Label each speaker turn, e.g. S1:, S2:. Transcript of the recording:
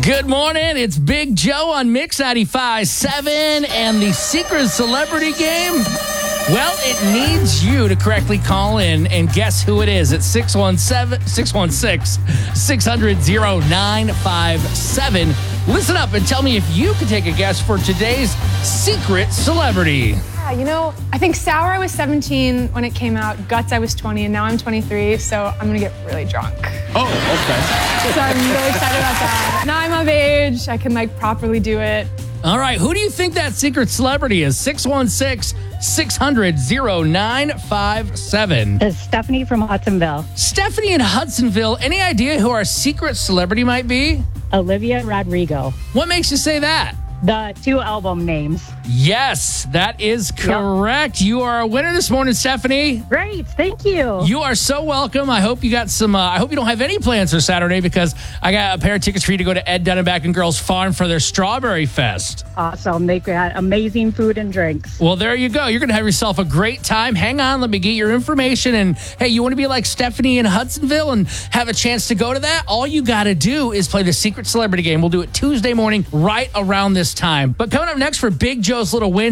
S1: Good morning. It's Big Joe on Mix 95.7 and the Secret Celebrity Game. Well, it needs you to correctly call in and guess who it is at 616-600-0957. Listen up and tell me if you can take a guess for today's Secret Celebrity.
S2: Yeah, I think Sour I was 17 when it came out. Guts I was 20, and now I'm 23, so I'm going to get really drunk.
S1: Oh, okay.
S2: So I'm really excited about that. Now I'm of age. I can, properly do it.
S1: All right, who do you think that Secret Celebrity is? 616-600-0957.
S3: It's Stephanie from Hudsonville.
S1: Stephanie in Hudsonville. Any idea who our Secret Celebrity might be?
S3: Olivia Rodrigo.
S1: What makes you say that?
S3: The 2 album names.
S1: Yes, that is correct. Yep. You are a winner this morning, Stephanie.
S3: Great, thank you.
S1: You are so welcome. I hope you got some. I hope you don't have any plans for Saturday because I got a pair of tickets for you to go to Ed Dunneback and Girls Farm for their Strawberry Fest.
S3: Awesome. They've got amazing food and drinks.
S1: Well, there you go. You're going to have yourself a great time. Hang on. Let me get your information. And hey, you want to be like Stephanie in Hudsonville and have a chance to go to that? All you got to do is play the Secret Celebrity Game. We'll do it Tuesday morning right around this time. But coming up next for Big Joe's Little Win,